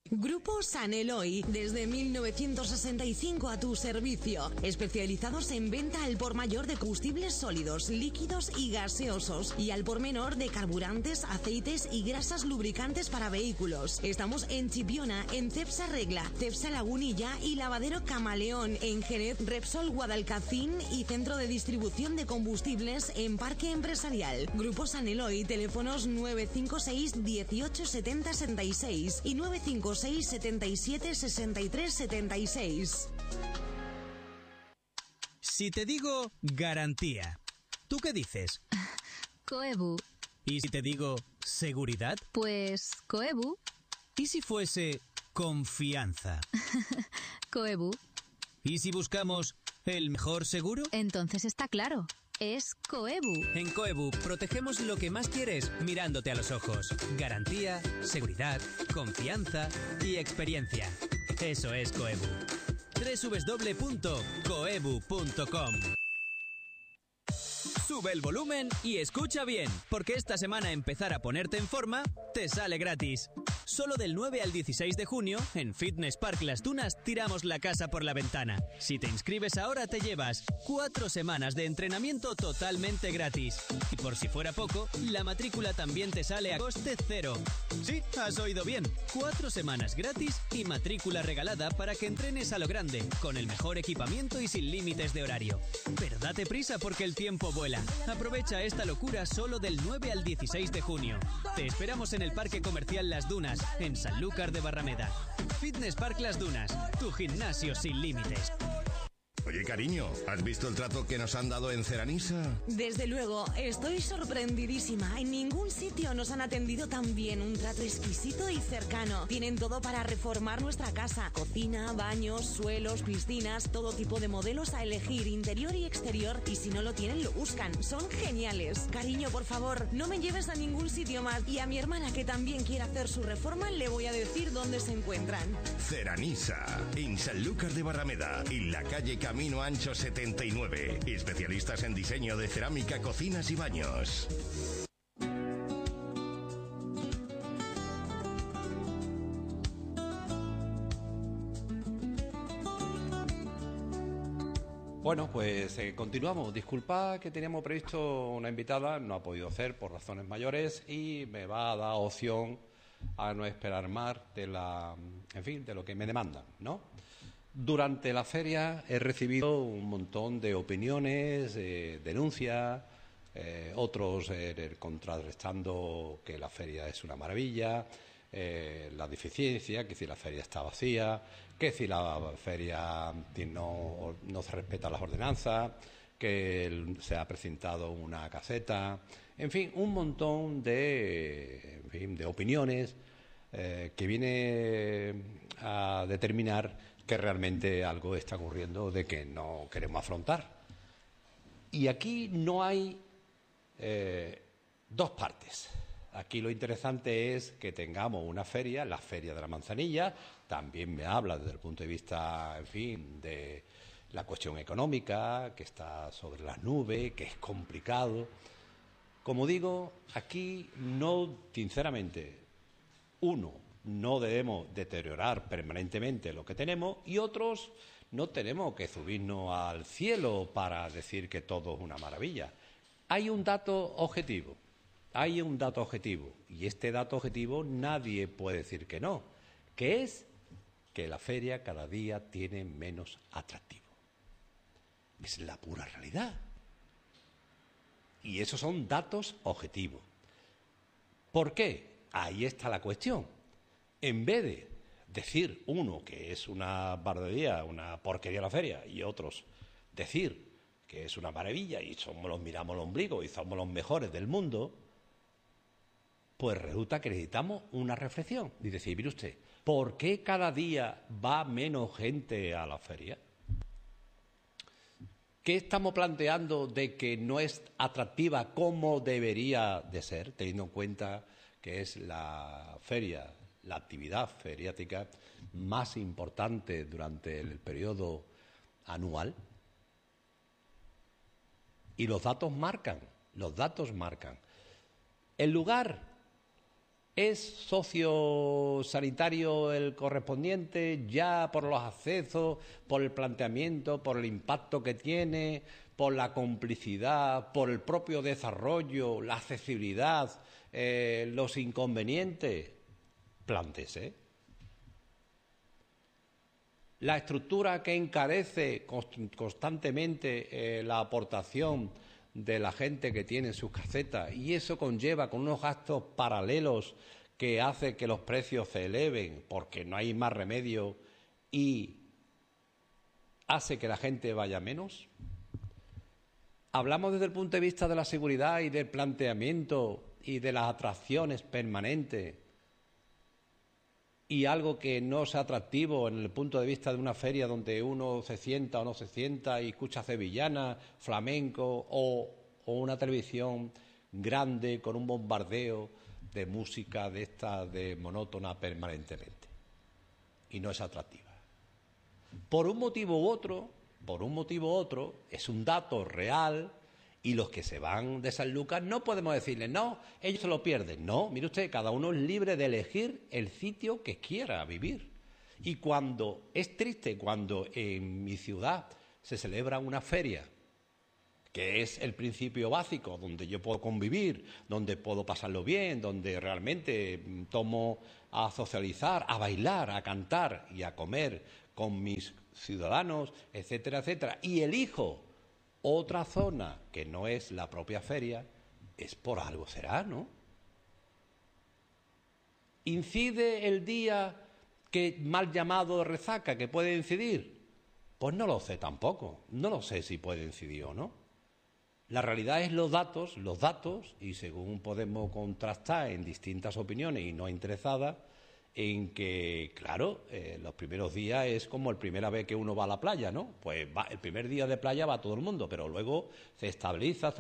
Grupo San Eloy, desde 1965 a tu servicio, especializados en venta al por mayor de combustibles sólidos, líquidos y gaseosos, y al por menor de carburantes, aceites y grasas lubricantes para vehículos. Estamos en Chipiona, en Cepsa Regla, Cepsa Lagunilla y Lavadero Camaleón, en Jerez, Repsol Guadalcacín y Centro de Distribución de Combustibles en Parque Empresarial. Grupo San Eloy, teléfonos 956 18 70 66 y 956 77 63 76. Si te digo garantía, ¿tú qué dices? Coebu. ¿Y si te digo seguridad? Pues Coebu. ¿Y si fuese confianza? Coebu. ¿Y si buscamos el mejor seguro? Entonces está claro. Es Coebu. En Coebu protegemos lo que más quieres mirándote a los ojos. Garantía, seguridad, confianza y experiencia. Eso es Coebu. www.coebu.com. Sube el volumen y escucha bien, porque esta semana empezar a ponerte en forma te sale gratis. Solo del 9 al 16 de junio, en Fitness Park Las Dunas, tiramos la casa por la ventana. Si te inscribes ahora, te llevas 4 semanas de entrenamiento totalmente gratis. Y por si fuera poco, la matrícula también te sale a coste cero. Sí, has oído bien. 4 semanas gratis y matrícula regalada para que entrenes a lo grande, con el mejor equipamiento y sin límites de horario. Pero date prisa porque el tiempo vuela. Aprovecha esta locura solo del 9 al 16 de junio. Te esperamos en el Parque Comercial Las Dunas, en Sanlúcar de Barrameda. Fitness Park Las Dunas, tu gimnasio sin límites. Oye, cariño, ¿has visto el trato que nos han dado en Ceranisa? Desde luego, estoy sorprendidísima. En ningún sitio nos han atendido tan bien. Un trato exquisito y cercano. Tienen todo para reformar nuestra casa. Cocina, baños, suelos, piscinas, todo tipo de modelos a elegir, interior y exterior. Y si no lo tienen, lo buscan. Son geniales. Cariño, por favor, no me lleves a ningún sitio más. Y a mi hermana, que también quiere hacer su reforma, le voy a decir dónde se encuentran. Ceranisa, en Sanlúcar de Barrameda, en la calle Camino Ancho 79. Especialistas en diseño de cerámica, cocinas y baños. Bueno, pues continuamos. Disculpad que teníamos previsto una invitada, no ha podido hacer por razones mayores y me va a dar opción a no esperar más de de lo que me demandan, ¿no? Durante la feria he recibido un montón de opiniones, denuncias, otros contrarrestando que la feria es una maravilla, la deficiencia, que si la feria está vacía, que si la feria no se respeta las ordenanzas, que se ha presentado una caseta, en fin, un montón de opiniones que viene a determinar que realmente algo está ocurriendo de que no queremos afrontar. Y aquí no hay dos partes. Aquí lo interesante es que tengamos una feria, la Feria de la Manzanilla. También me habla desde el punto de vista, en fin, de la cuestión económica, que está sobre las nubes, que es complicado. Como digo, aquí no, sinceramente, no debemos deteriorar permanentemente lo que tenemos y otros no tenemos que subirnos al cielo para decir que todo es una maravilla. Hay un dato objetivo, y este dato objetivo nadie puede decir que no, que es que la feria cada día tiene menos atractivo. Es la pura realidad. Y esos son datos objetivos. ¿Por qué? Ahí está la cuestión. En vez de decir uno que es una barbaridad, una porquería la feria, y otros decir que es una maravilla y miramos el ombligo y somos los mejores del mundo, pues resulta que necesitamos una reflexión y decir, mire usted, ¿por qué cada día va menos gente a la feria? ¿Qué estamos planteando de que no es atractiva como debería de ser, teniendo en cuenta que es la feria, la actividad feriática más importante durante el periodo anual? Y los datos marcan. El lugar ¿Es sociosanitario el correspondiente ya por los accesos, por el planteamiento, por el impacto que tiene, por la complicidad, por el propio desarrollo, la accesibilidad, los inconvenientes? Plántese. La estructura que encarece constantemente la aportación de la gente que tiene sus casetas, y eso conlleva con unos gastos paralelos que hace que los precios se eleven porque no hay más remedio y hace que la gente vaya menos. Hablamos desde el punto de vista de la seguridad y del planteamiento y de las atracciones permanentes, y algo que no es atractivo en el punto de vista de una feria donde uno se sienta o no se sienta y escucha sevillana, flamenco o una televisión grande con un bombardeo de música de esta de monótona permanentemente, y no es atractiva. Por un motivo u otro, es un dato real. Y los que se van de Sanlúcar no podemos decirles, no, ellos se lo pierden. No, mire usted, cada uno es libre de elegir el sitio que quiera vivir. Y cuando es triste, cuando en mi ciudad se celebra una feria, que es el principio básico, donde yo puedo convivir, donde puedo pasarlo bien, donde realmente tomo a socializar, a bailar, a cantar y a comer con mis ciudadanos, etcétera, etcétera, y elijo otra zona que no es la propia feria, es por algo será, ¿no? ¿Incide el día que mal llamado resaca que puede incidir? Pues no lo sé tampoco, no lo sé si puede incidir o no. La realidad es los datos, y según podemos contrastar en distintas opiniones y no interesadas, en que, claro, los primeros días es como la primera vez que uno va a la playa, ¿no? Pues el primer día de playa va todo el mundo, pero luego se estabiliza,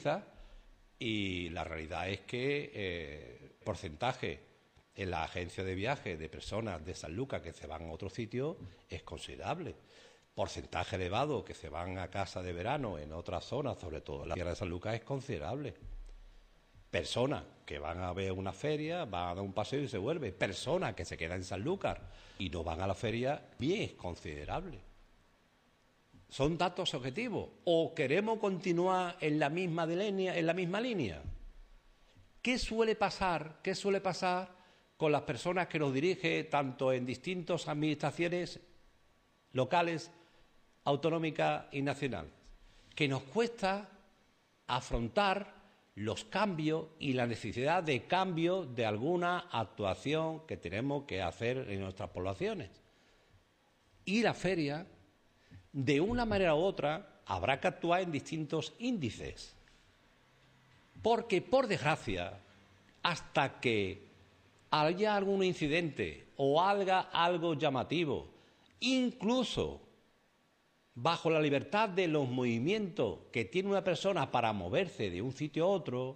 y la realidad es que el porcentaje en la agencia de viajes de personas de Sanlúcar que se van a otro sitio es considerable. Porcentaje elevado que se van a casa de verano en otras zonas, sobre todo en la Sierra de Sanlúcar, es considerable. Personas que van a ver una feria, van a dar un paseo y se vuelven. Personas que se quedan en Sanlúcar y no van a la feria, bien es considerable. ¿Son datos objetivos? ¿O queremos continuar en la misma línea? ¿Qué suele pasar con las personas que nos dirigen tanto en distintas administraciones locales, autonómicas y nacionales? Que nos cuesta afrontar los cambios y la necesidad de cambio de alguna actuación que tenemos que hacer en nuestras poblaciones. Y la feria, de una manera u otra, habrá que actuar en distintos índices. Porque, por desgracia, hasta que haya algún incidente o haga algo llamativo, incluso bajo la libertad de los movimientos que tiene una persona para moverse de un sitio a otro,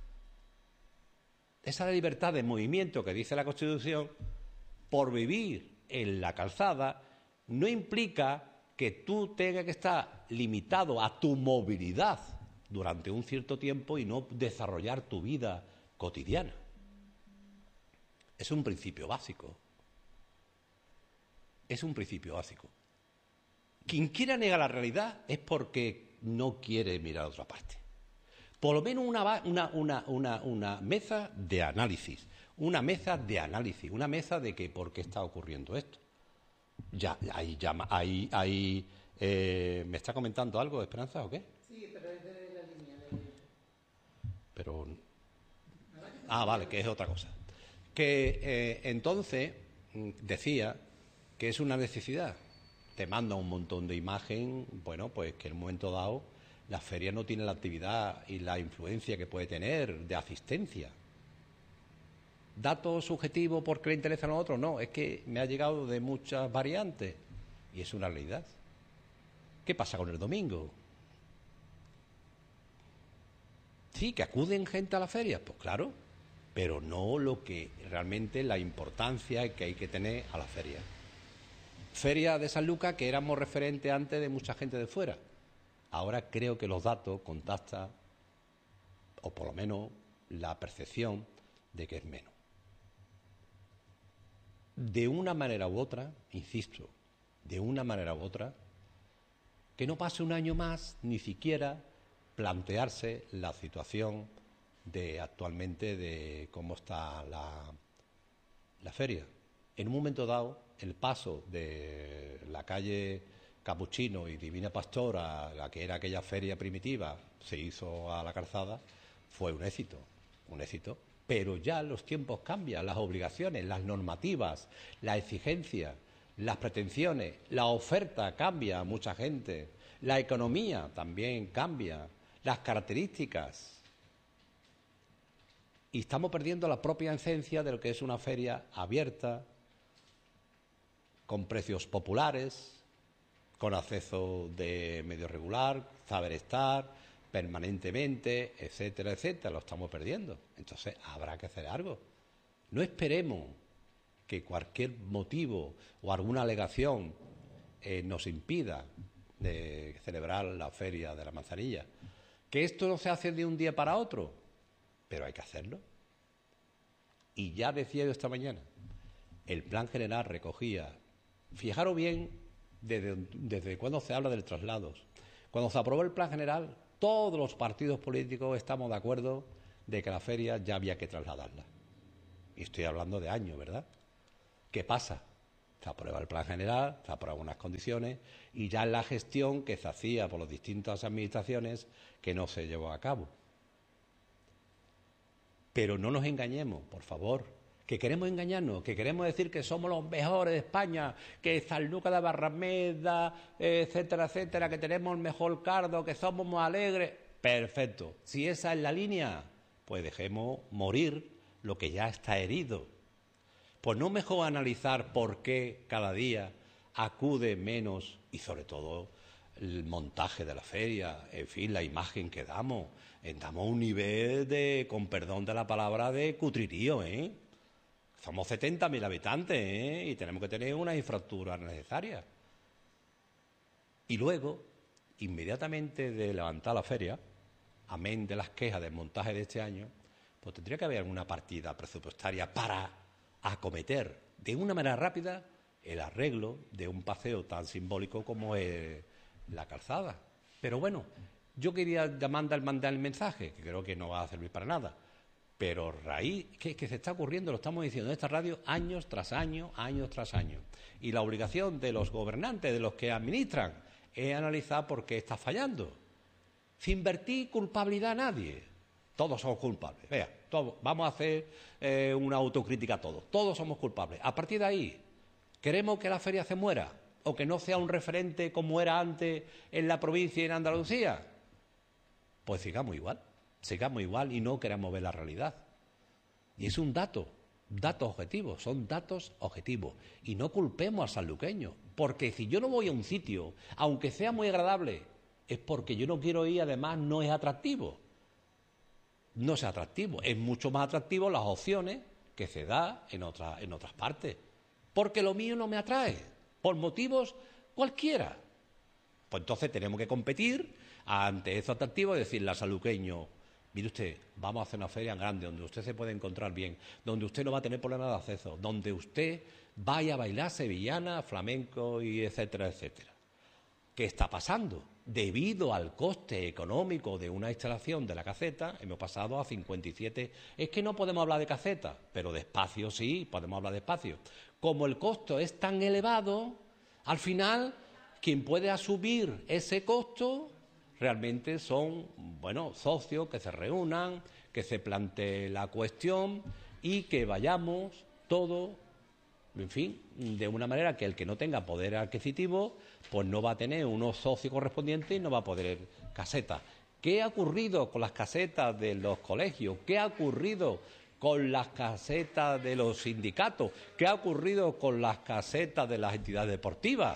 esa libertad de movimiento que dice la Constitución, por vivir en la calzada, no implica que tú tengas que estar limitado a tu movilidad durante un cierto tiempo y no desarrollar tu vida cotidiana. Es un principio básico. Quien quiera negar la realidad es porque no quiere mirar a otra parte. Por lo menos una mesa de análisis, una mesa de que por qué está ocurriendo esto. ¿Me está comentando algo, Esperanza, o qué? Sí, pero es de la línea de... Pero... vale, que es otra cosa. Que entonces decía que es una necesidad. Te manda un montón de imagen, bueno, pues que en un momento dado la feria no tiene la actividad y la influencia que puede tener de asistencia. ¿Datos subjetivos porque le interesan a otros? No, es que me ha llegado de muchas variantes y es una realidad. ¿Qué pasa con el domingo? Sí, que acuden gente a la feria, pues claro, pero no lo que realmente la importancia que hay que tener a la feria. Feria de Sanlúcar, que éramos referentes antes de mucha gente de fuera. Ahora creo que los datos contestan, o por lo menos la percepción de que es menos. de una manera u otra, insisto, de una manera u otra, que no pase un año más ni siquiera plantearse la situación de actualmente de cómo está la feria. En un momento dado, el paso de la calle Capuchino y Divina Pastora, la que era aquella feria primitiva, se hizo a la calzada, fue un éxito, pero ya los tiempos cambian, las obligaciones, las normativas, la exigencia, las pretensiones, la oferta cambia a mucha gente, la economía también cambia, las características. Y estamos perdiendo la propia esencia de lo que es una feria abierta, con precios populares, con acceso de medio regular, saber estar permanentemente, etcétera, etcétera. Lo estamos perdiendo. Entonces habrá que hacer algo. No esperemos que cualquier motivo o alguna alegación nos impida de celebrar la Feria de la Manzanilla. Que esto no se hace de un día para otro, pero hay que hacerlo. Y ya decía yo esta mañana, el plan general recogía, fijaros bien desde cuando se habla de traslados. Cuando se aprobó el plan general, todos los partidos políticos estamos de acuerdo de que la feria ya había que trasladarla. Y estoy hablando de años, ¿verdad? ¿Qué pasa? Se aprueba el plan general, se aprueban unas condiciones y ya en la gestión que se hacía por las distintas administraciones que no se llevó a cabo. Pero no nos engañemos, por favor, que queremos engañarnos, que queremos decir que somos los mejores de España, que Sanlúcar de Barrameda, etcétera, etcétera, que tenemos el mejor cardo, que somos muy alegres. Perfecto. Si esa es la línea, pues dejemos morir lo que ya está herido. Pues no mejor analizar por qué cada día acude menos y sobre todo el montaje de la feria, en fin, la imagen que damos. Damos un nivel de, con perdón de la palabra, de cutrirío, ¿eh? Somos 70.000 habitantes, ¿eh? Y tenemos que tener una infraestructura necesaria. Y luego, inmediatamente de levantar la feria, amén de las quejas del montaje de este año, pues tendría que haber alguna partida presupuestaria para acometer de una manera rápida el arreglo de un paseo tan simbólico como es la calzada. Pero bueno, yo quería mandar el mensaje, que creo que no va a servir para nada, pero raíz que se está ocurriendo, lo estamos diciendo en esta radio años tras año, y la obligación de los gobernantes, de los que administran, es analizar por qué está fallando, sin vertir culpabilidad a nadie. Todos somos culpables. Vea, todos, vamos a hacer una autocrítica todos somos culpables. A partir de ahí, ¿queremos que la feria se muera o que no sea un referente como era antes en la provincia y en Andalucía? Pues sigamos igual y no queremos ver la realidad. Y es un datos objetivos, son datos objetivos. Y no culpemos al sanluqueño, porque si yo no voy a un sitio, aunque sea muy agradable, es porque yo no quiero ir, además no es atractivo. No es atractivo, es mucho más atractivo las opciones que se da en otras partes. Porque lo mío no me atrae, por motivos cualquiera. Pues entonces tenemos que competir ante eso atractivo y decirle al sanluqueño, mire usted, vamos a hacer una feria grande donde usted se puede encontrar bien, donde usted no va a tener problemas de acceso, donde usted vaya a bailar sevillana, flamenco y etcétera, etcétera. ¿Qué está pasando? Debido al coste económico de una instalación de la caseta, hemos pasado a 57. Es que no podemos hablar de caseta, pero de espacio sí, podemos hablar de espacio. Como el costo es tan elevado, al final, quien puede asumir ese costo realmente son, socios que se reúnan, que se plantee la cuestión y que vayamos todos, en fin, de una manera que el que no tenga poder adquisitivo, pues no va a tener unos socios correspondientes y no va a poder casetas. ¿Qué ha ocurrido con las casetas de los colegios? ¿Qué ha ocurrido con las casetas de los sindicatos? ¿Qué ha ocurrido con las casetas de las entidades deportivas?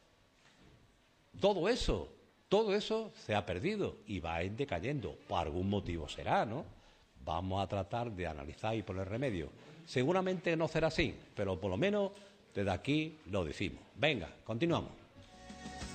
Todo eso se ha perdido y va a ir decayendo. Por algún motivo será, ¿no? Vamos a tratar de analizar y poner remedio. Seguramente no será así, pero por lo menos desde aquí lo decimos. Venga, continuamos.